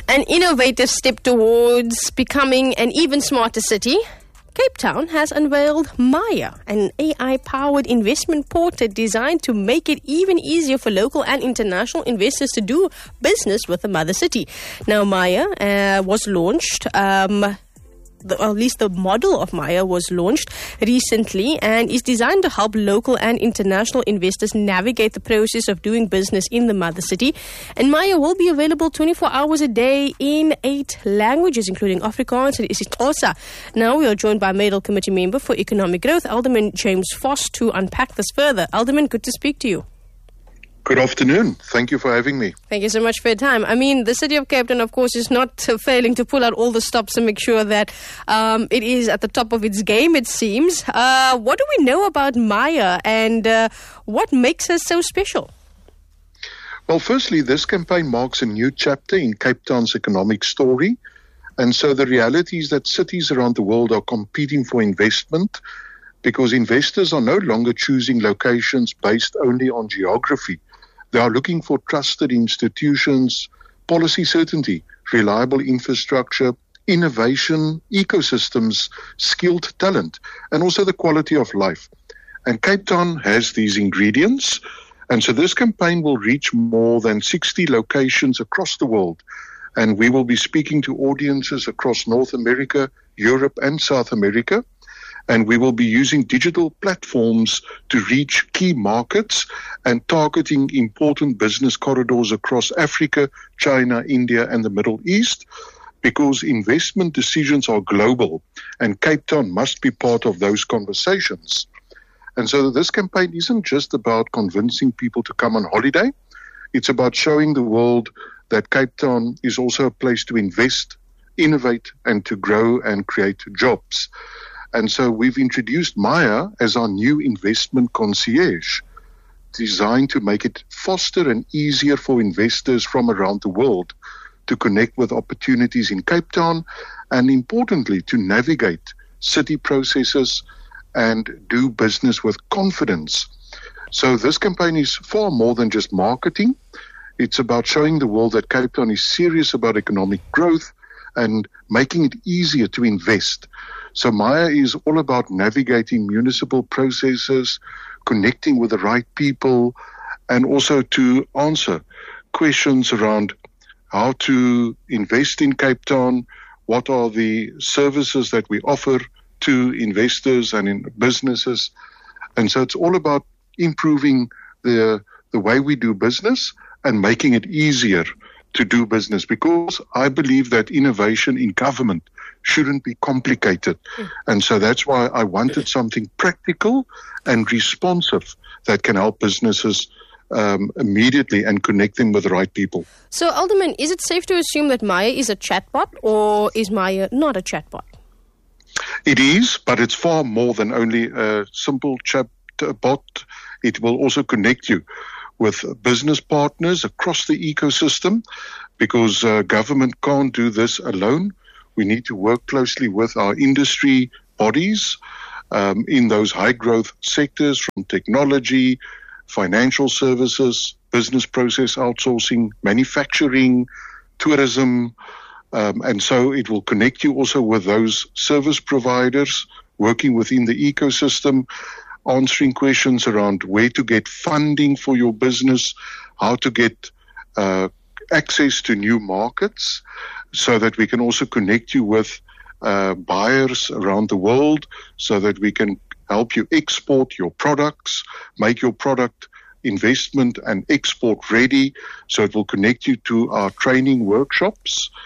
An innovative step towards becoming an even smarter city, Cape Town has unveiled Maya, an AI-powered investment portal designed to make it even easier for local and international investors to do business with the mother city. Now, Maya was launched, at least the model of Maya was launched recently and is designed to help local and international investors navigate the process of doing business in the mother city. And Maya will be available 24 hours a day in 8 languages, including Afrikaans and isiXhosa. Now we are joined by Middle Committee Member for Economic Growth, Alderman James Vos, to unpack this further. Alderman, good to speak to you. Good afternoon. Thank you for having me. Thank you so much for your time. I mean, the city of Cape Town, of course, is not failing to pull out all the stops to make sure that it is at the top of its game, it seems. What do we know about Maya and what makes her so special? Well, firstly, this campaign marks a new chapter in Cape Town's economic story. And so the reality is that cities around the world are competing for investment because investors are no longer choosing locations based only on geography. They are looking for trusted institutions, policy certainty, reliable infrastructure, innovation, ecosystems, skilled talent, and also the quality of life. And Cape Town has these ingredients. And so this campaign will reach more than 60 locations across the world. And we will be speaking to audiences across North America, Europe, and South America. And we will be using digital platforms to reach key markets and targeting important business corridors across Africa, China, India, and the Middle East, because investment decisions are global, and Cape Town must be part of those conversations. And so this campaign isn't just about convincing people to come on holiday. It's about showing the world that Cape Town is also a place to invest, innovate, and to grow and create jobs. And so we've introduced Maya as our new investment concierge, designed to make it faster and easier for investors from around the world to connect with opportunities in Cape Town and, importantly, to navigate city processes and do business with confidence. So this campaign is far more than just marketing. It's about showing the world that Cape Town is serious about economic growth and making it easier to invest. So Maya is all about navigating municipal processes, connecting with the right people, and also to answer questions around how to invest in Cape Town, what are the services that we offer to investors and in businesses. And so it's all about improving the way we do business and making it easier to do business, because I believe that innovation in government shouldn't be complicated. And so that's why I wanted something practical and responsive that can help businesses immediately and connect them with the right people. So, Alderman, is it safe to assume that Maya is a chatbot, or is Maya not a chatbot? It is, but it's far more than only a simple chatbot. It will also connect you with business partners across the ecosystem, because government can't do this alone. We need to work closely with our industry bodies in those high growth sectors, from technology, financial services, business process outsourcing, manufacturing, tourism. And so it will connect you also with those service providers working within the ecosystem, answering questions around where to get funding for your business, how to get access to new markets, so that we can also connect you with buyers around the world, so that we can help you export your products, make your product investment and export ready. So it will connect you to our training workshops